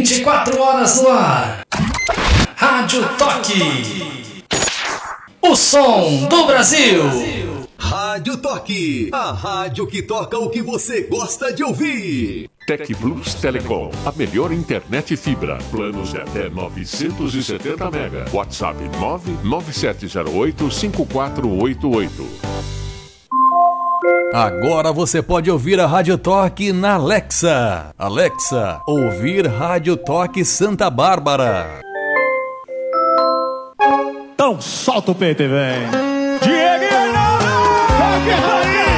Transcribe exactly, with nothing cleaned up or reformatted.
vinte e quatro horas no ar. Rádio Toque. O som do Brasil. Rádio Toque, a rádio que toca o que você gosta de ouvir. Tec Plus Telecom, a melhor internet fibra. Planos de até novecentos e setenta mega. WhatsApp nove nove sete zero oito cinco quatro oito oito. Agora você pode ouvir a Rádio Toque na Alexa. Alexa, ouvir Rádio Toque Santa Bárbara. Então solta o peito e vem. Diego! Toque Rainha!